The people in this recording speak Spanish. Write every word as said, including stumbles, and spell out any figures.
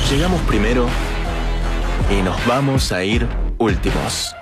Llegamos primero y nos vamos a ir últimos.